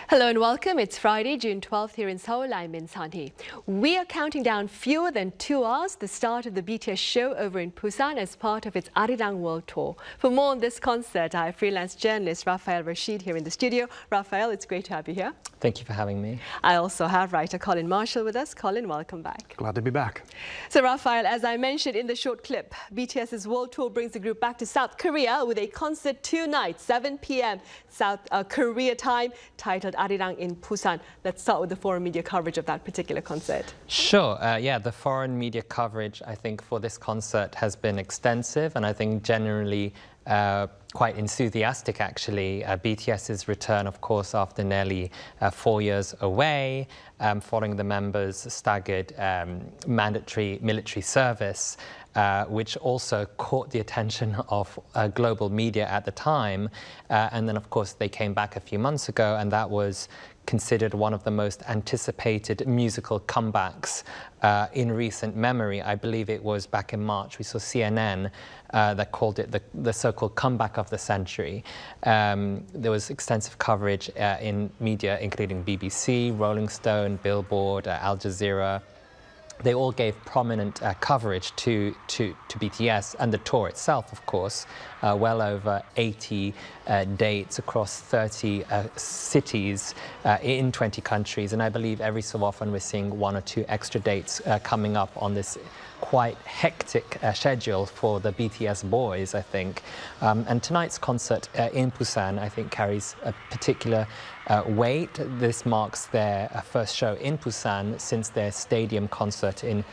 Hello and welcome. It's Friday, June 12th here in Seoul. I'm Min San-hee. We are counting down fewer than 2 hours the start of the BTS show over in Busan as part of its Arirang World Tour. For more on this concert, I have freelance journalist Rafael Rashid here in the studio. Rafael, it's great to have you here. Thank you for having me. I also have writer Colin Marshall with us. Colin, welcome back. Glad to be back. So Rafael, as I mentioned in the short clip, BTS's World Tour brings the group back to South Korea with a concert tonight, 7 p.m. South Korea time, titled Arirang in Busan. Let's start with the foreign media coverage of that particular concert. Sure. Yeah, the foreign media coverage, I think, for this concert has been extensive and I think generally quite enthusiastic, actually. BTS's return, of course, after nearly 4 years away, following the members' staggered mandatory military service, which also caught the attention of global media at the time. And then, of course, they came back a few months ago, and that was considered one of the most anticipated musical comebacks in recent memory. I believe it was back in March. We saw CNN that called it the so-called comeback of the century. There was extensive coverage in media, including BBC, Rolling Stone, Billboard, Al Jazeera. They all gave prominent coverage to BTS and the tour itself, of course. Well over 80 dates across 30 cities in 20 countries. And I believe every so often we're seeing 1 or 2 extra dates coming up on this quite hectic schedule for the BTS boys, I think. And tonight's concert in Busan, I think, carries a particular weight. This marks their first show in Busan since their stadium concert in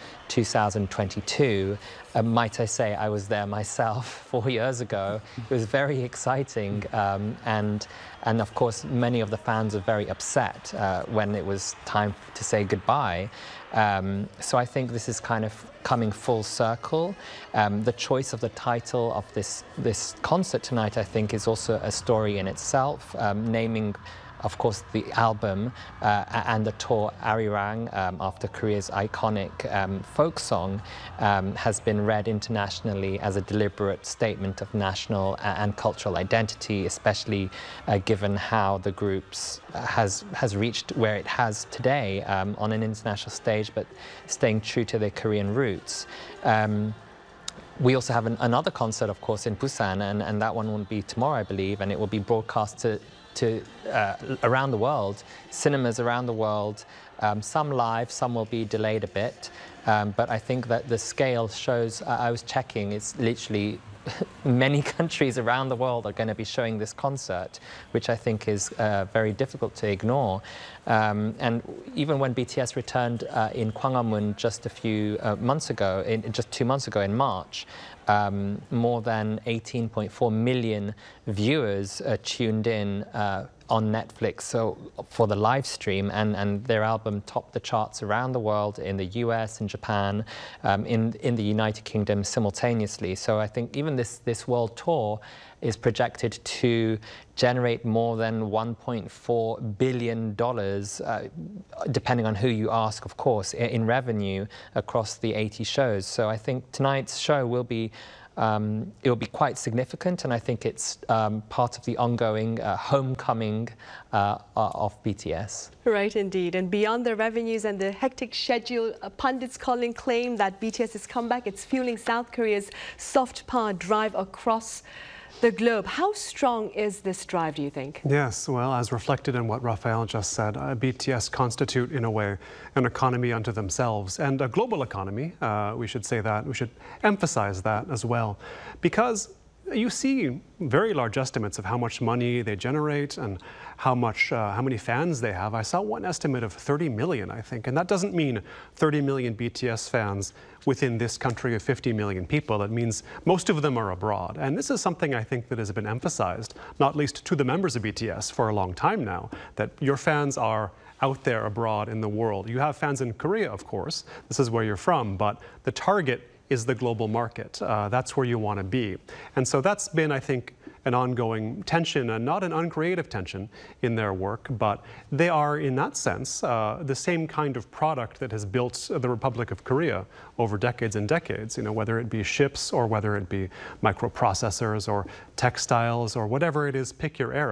2022. Might I say, I was there myself 4 years ago. It was very exciting, and of course many of the fans were very upset when it was time to say goodbye. So I think this is kind of coming full circle. The choice of the title of this concert tonight, I think, is also a story in itself, naming, of course, the album and the tour Arirang, after Korea's iconic folk song, has been read internationally as a deliberate statement of national and cultural identity, especially given how the group has reached where it has today on an international stage, but staying true to their Korean roots. We also have another concert, of course, in Busan, and that one will be tomorrow, I believe, and it will be broadcast to around the world, cinemas around the world, some live, some will be delayed a bit, but I think that the scale shows, I was checking, it's literally many countries around the world are going to be showing this concert, which I think is very difficult to ignore. And even when BTS returned in Gwanghwamun just a few months ago, just 2 months ago in March, more than 18.4 million viewers tuned in on Netflix for the live stream, and their album topped the charts around the world, in the US, in Japan, in the United Kingdom simultaneously. So I think even this world tour is projected to generate more than $1.4 billion, depending on who you ask, of course, in revenue across the 80 shows. So I think tonight's show will be it will be quite significant, and I think it's part of the ongoing homecoming of BTS. Right, indeed. And beyond the revenues and the hectic schedule, pundits claim that BTS's comeback, it's fueling South Korea's soft power drive across the globe. How strong is this drive, do you think? Yes, well, as reflected in what Rafael just said, BTS constitute, in a way, an economy unto themselves, and a global economy. We should say that. We should emphasize that as well, because you see very large estimates of how much money they generate and how many fans they have. I saw one estimate of 30 million, I think, and that doesn't mean 30 million BTS fans within this country of 50 million people. It means most of them are abroad. And this is something I think that has been emphasized, not least to the members of BTS for a long time now, that your fans are out there abroad in the world. You have fans in Korea, of course. This is where you're from, but the target is the global market. That's where you want to be. And so that's been, I think, an ongoing tension, and not an uncreative tension in their work, but they are, in that sense, the same kind of product that has built the Republic of Korea over decades and decades, whether it be ships or whether it be microprocessors or textiles or whatever it is, pick your era.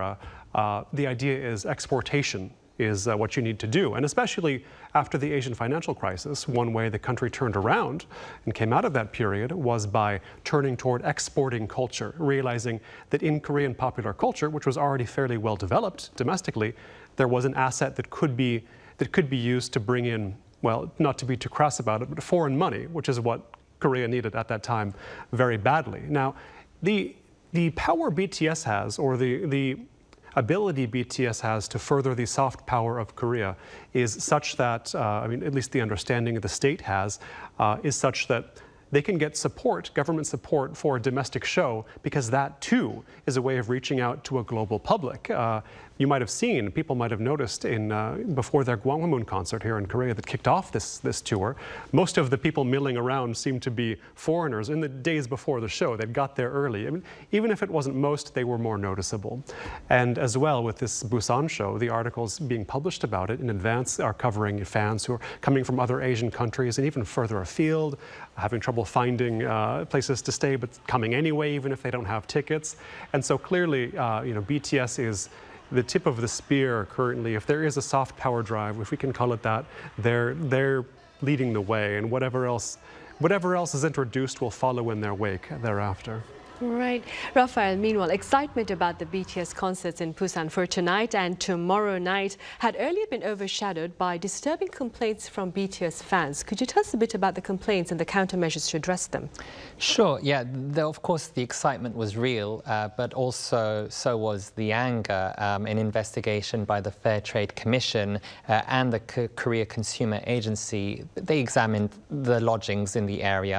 the idea is exportation is what you need to do. And especially after the Asian financial crisis, one way the country turned around and came out of that period was by turning toward exporting culture, realizing that in Korean popular culture, which was already fairly well developed domestically, there was an asset that could be used to bring in, well, not to be too crass about it, but foreign money, which is what Korea needed at that time very badly. Now, the power BTS has, or the ability BTS has to further the soft power of Korea is such that, I mean, at least the understanding of the state has, is such that they can get support, government support for a domestic show, because that too is a way of reaching out to a global public. You might have seen, people might have noticed before their Gwanghwamun concert here in Korea that kicked off this tour, most of the people milling around seemed to be foreigners in the days before the show. They'd got there early. I mean, even if it wasn't most, they were more noticeable. And as well with this Busan show, the articles being published about it in advance are covering fans who are coming from other Asian countries and even further afield, having trouble finding places to stay, but coming anyway, even if they don't have tickets. And so clearly, BTS is the tip of the spear currently. If there is a soft power drive, if we can call it that, they're leading the way, and whatever else is introduced will follow in their wake thereafter. Right. Raphael, meanwhile, excitement about the BTS concerts in Busan for tonight and tomorrow night had earlier been overshadowed by disturbing complaints from BTS fans. Could you tell us a bit about the complaints and the countermeasures to address them? Sure, yeah. Of course, the excitement was real, but also so was the anger. An investigation by the Fair Trade Commission and the Korea Consumer Agency, they examined the lodgings in the area,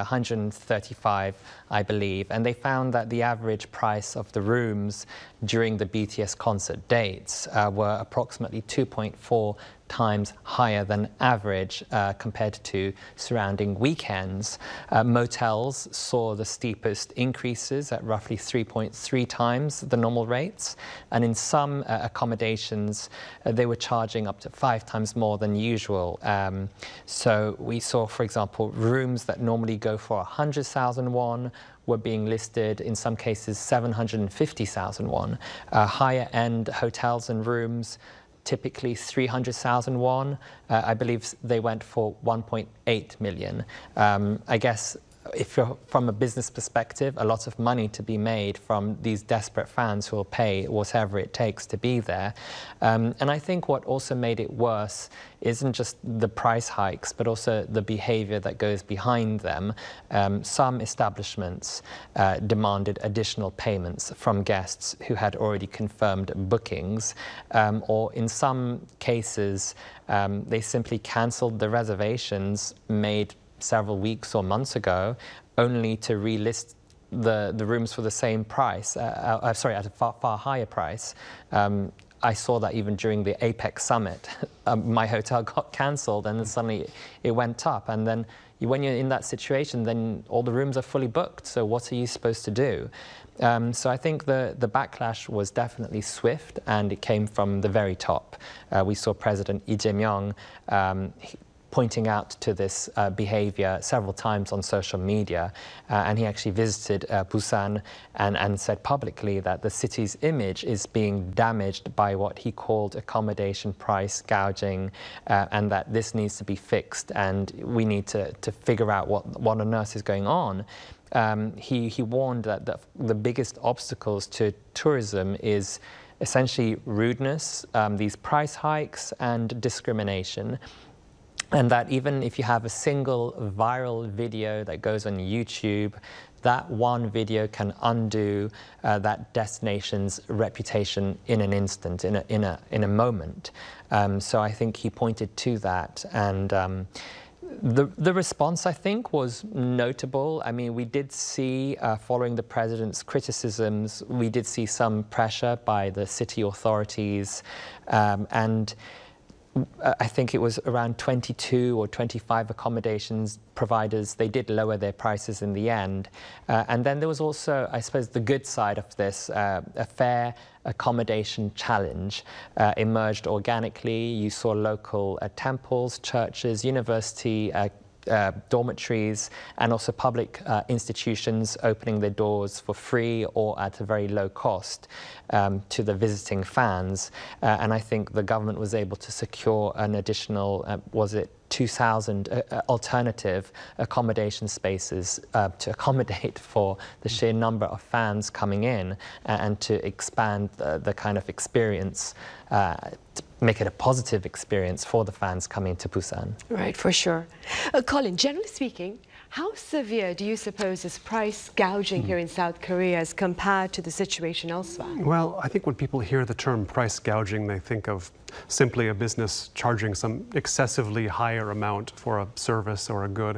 135, I believe, and they found that the average price of the rooms during the BTS concert dates were approximately 2.4 times higher than average compared to surrounding weekends. Motels saw the steepest increases at roughly 3.3 times the normal rates, and in some accommodations they were charging up to 5 times more than usual. So we saw, for example, rooms that normally go for 100,000 won were being listed, in some cases 750,000 won. Higher end hotels and rooms, typically 300,000 won. I believe they went for 1.8 million. I guess if you're from a business perspective, a lot of money to be made from these desperate fans who will pay whatever it takes to be there. And I think what also made it worse isn't just the price hikes, but also the behavior that goes behind them. Some establishments demanded additional payments from guests who had already confirmed bookings, or in some cases, they simply cancelled the reservations made several weeks or months ago, only to relist the rooms for the same price, sorry, at a far higher price. I saw that even during the APEC summit. My hotel got cancelled and then suddenly it went up. And then when you're in that situation, then all the rooms are fully booked. So what are you supposed to do? So I think the backlash was definitely swift, and it came from the very top. We saw President Lee Jae-myung pointing out to this behavior several times on social media, and he actually visited Busan and said publicly that the city's image is being damaged by what he called accommodation price gouging, and that this needs to be fixed, and we need to figure out what on earth is going on. He warned that the biggest obstacles to tourism is essentially rudeness, these price hikes, and discrimination. And that even if you have a single viral video that goes on YouTube, that one video can undo that destination's reputation in an instant, in a moment. So I think he pointed to that, and the response, I think, was notable. I mean, we did see, following the president's criticisms, we did see some pressure by the city authorities, and I think it was around 22 or 25 accommodations providers, they did lower their prices in the end. And then there was also, I suppose, the good side of this, a fair accommodation challenge emerged organically. You saw local temples, churches, university dormitories, and also public institutions opening their doors for free or at a very low cost to the visiting fans. And I think the government was able to secure an additional, 2,000 alternative accommodation spaces to accommodate for the sheer number of fans coming in and to expand the kind of experience, to make it a positive experience for the fans coming to Busan. Right, for sure. Colin, generally speaking, how severe do you suppose is price gouging here in South Korea as compared to the situation elsewhere? Well, I think when people hear the term price gouging, they think of simply a business charging some excessively higher amount for a service or a good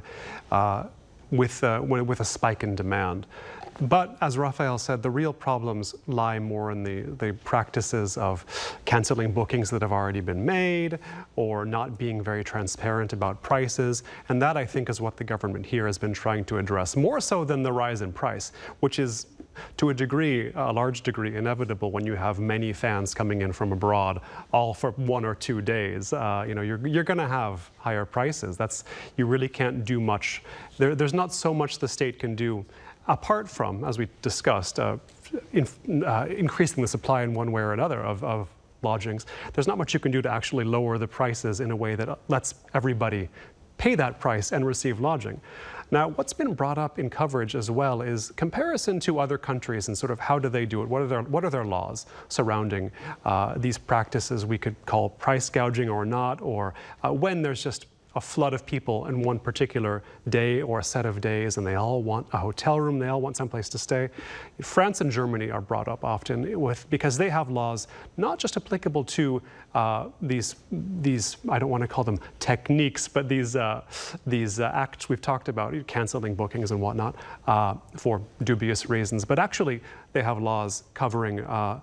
with a spike in demand. But as Raphael said, the real problems lie more in the practices of canceling bookings that have already been made or not being very transparent about prices. And that, I think, is what the government here has been trying to address, more so than the rise in price, which is to a degree, a large degree, inevitable when you have many fans coming in from abroad, all for 1 or 2 days. You're going to have higher prices. You really can't do much. There's not so much the state can do, apart from, as we discussed, increasing the supply in one way or another of lodgings. There's not much you can do to actually lower the prices in a way that lets everybody pay that price and receive lodging. Now, what's been brought up in coverage as well is comparison to other countries and sort of how do they do it? What are their laws surrounding these practices we could call price gouging or not, or when there's just a flood of people in one particular day or a set of days and they all want a hotel room, they all want someplace to stay. France and Germany are brought up often because they have laws not just applicable to these I don't want to call them techniques, but these acts we've talked about, canceling bookings and whatnot for dubious reasons, but actually they have laws covering,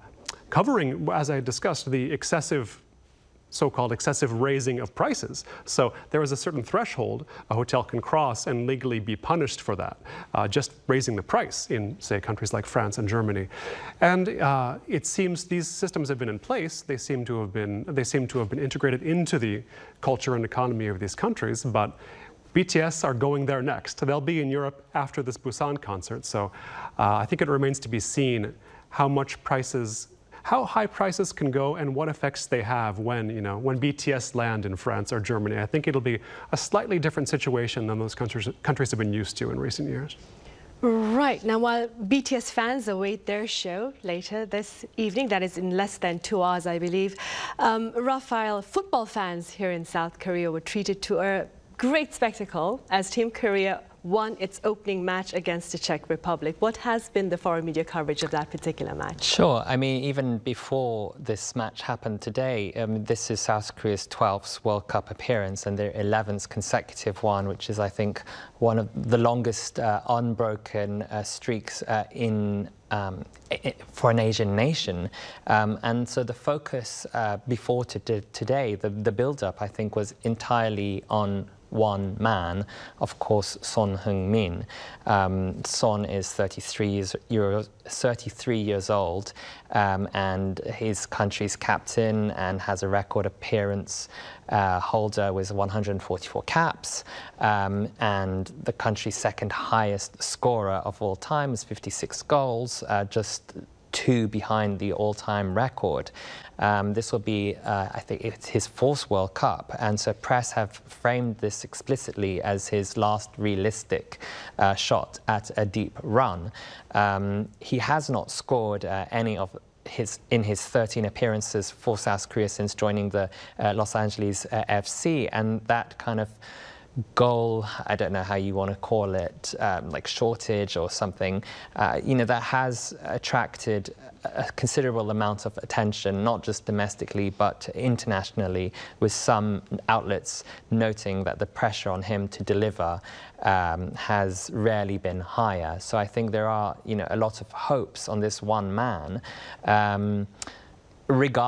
as I discussed, the so-called excessive raising of prices. So there is a certain threshold a hotel can cross and legally be punished for that, just raising the price in, say, countries like France and Germany. And it seems these systems have been in place. They seem to have been integrated into the culture and economy of these countries, but BTS are going there next. They'll be in Europe after this Busan concert. So I think it remains to be seen how high prices can go and what effects they have when BTS land in France or Germany. I think it'll be a slightly different situation than those countries have been used to in recent years. Right. Now, while BTS fans await their show later this evening, that is in less than 2 hours, I believe, Raphael, football fans here in South Korea were treated to a great spectacle as Team Korea won its opening match against the Czech Republic. What has been the foreign media coverage of that particular match? Sure. I mean, even before this match happened today, this is South Korea's 12th World Cup appearance and their 11th consecutive one, which is, I think, one of the longest unbroken streaks for an Asian nation. And so the focus before today, the build-up, I think, was entirely on one man, of course, Son Heung-min. Son is 33 years old and his country's captain and has a record appearance holder with 144 caps. And the country's second highest scorer of all time is 56 goals, just 2 behind the all-time record. This will be, I think, it's his 4th World Cup, and so press have framed this explicitly as his last realistic shot at a deep run. He has not scored any of in his 13 appearances for South Korea since joining the Los Angeles FC, and that kind of goal, I don't know how you want to call it, like shortage or something, that has attracted a considerable amount of attention, not just domestically, but internationally, with some outlets noting that the pressure on him to deliver has rarely been higher. So I think there are, a lot of hopes on this one man.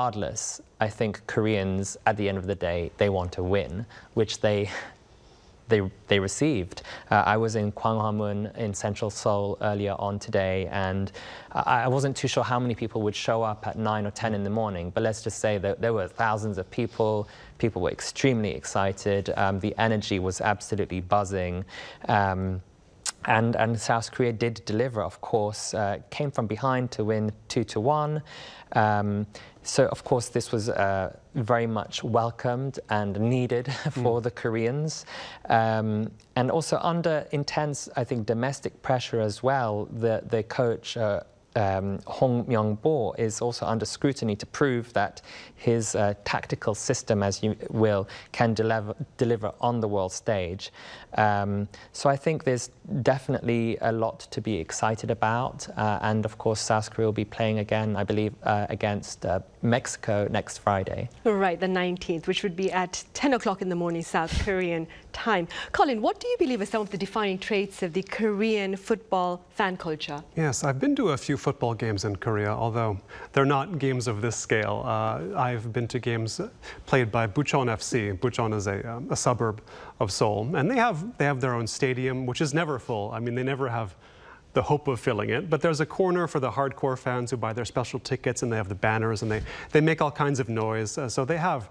Regardless, I think Koreans, at the end of the day, they want to win, which they they received. I was in Gwanghwamun in central Seoul earlier on today, and I wasn't too sure how many people would show up at 9 or 10 in the morning, but let's just say that there were thousands of people. People were extremely excited. The energy was absolutely buzzing. And South Korea did deliver, of course, came from behind to win 2-1. So, of course, this was very much welcomed and needed for the Koreans. And also under intense, I think, domestic pressure as well, the coach, Hong Myung-bo, is also under scrutiny to prove that his tactical system, as you will, can deliver on the world stage. So I think there's definitely a lot to be excited about. And of course, South Korea will be playing again, I believe, against Mexico next Friday. Right, the 19th, which would be at 10 o'clock in the morning, South Korean time. Colin, what do you believe are some of the defining traits of the Korean football fan culture? Yes, I've been to a few football games in Korea, although they're not games of this scale. I've been to games played by Bucheon FC. Bucheon is a suburb of Seoul, and they have their own stadium, which is never full. I mean, they never have the hope of filling it, but there's a corner for the hardcore fans who buy their special tickets, and they have the banners, and they make all kinds of noise. So they have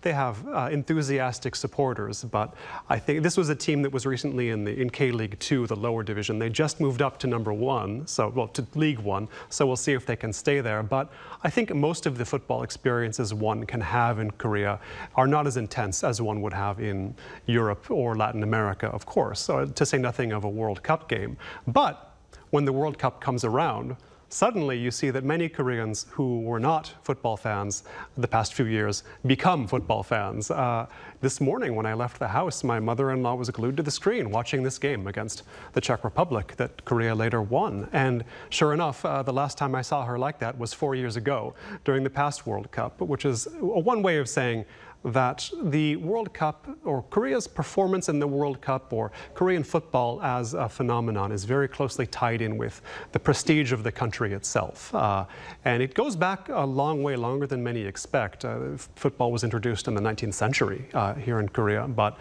enthusiastic supporters. But I think this was a team that was recently in K-League 2, the lower division. They just moved up to number 1, to League 1. So we'll see if they can stay there. But I think most of the football experiences one can have in Korea are not as intense as one would have in Europe or Latin America, of course. So to say nothing of a World Cup game. But when the World Cup comes around, suddenly you see that many Koreans who were not football fans the past few years become football fans. This morning when I left the house, my mother-in-law was glued to the screen watching this game against the Czech Republic that Korea later won. And sure enough, the last time I saw her like that was 4 years ago during the past World Cup, which is one way of saying that the World Cup, or Korea's performance in the World Cup, or Korean football as a phenomenon, is very closely tied in with the prestige of the country itself. And it goes back a long way, longer than many expect. Football was introduced in the 19th century here in Korea, but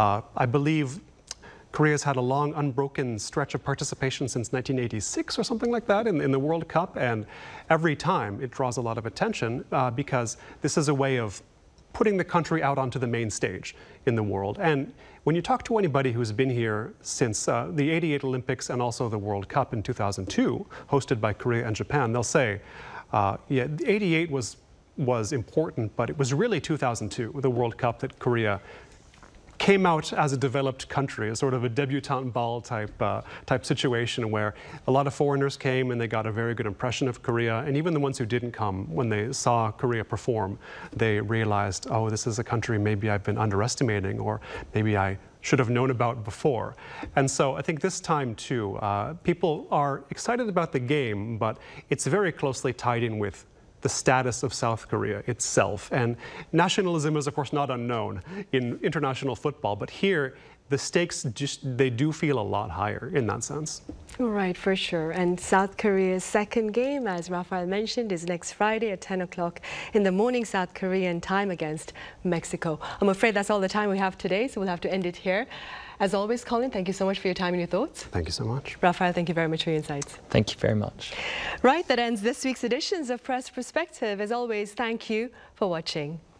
I believe Korea's had a long, unbroken stretch of participation since 1986 or something like that in the World Cup, and every time it draws a lot of attention because this is a way of putting the country out onto the main stage in the world. And when you talk to anybody who's been here since the '88 Olympics and also the World Cup in 2002, hosted by Korea and Japan, they'll say, yeah, '88 was important, but it was really 2002, the World Cup, that Korea came out as a developed country, a sort of a debutante ball type situation where a lot of foreigners came and they got a very good impression of Korea. And even the ones who didn't come, when they saw Korea perform, they realized, oh, this is a country maybe I've been underestimating, or maybe I should have known about before. And so I think this time too, people are excited about the game, but it's very closely tied in with the status of South Korea itself. And nationalism is, of course, not unknown in international football, but here the stakes they do feel a lot higher in that sense. Right, for sure. And South Korea's second game, as Rafael mentioned, is next Friday at 10 o'clock in the morning South Korean time against Mexico. I'm afraid that's all the time we have today, so we'll have to end it here. As always, Colin, thank you so much for your time and your thoughts. Thank you so much. Rafael, thank you very much for your insights. Thank you very much. Right, that ends this week's editions of Press Perspective. As always, thank you for watching.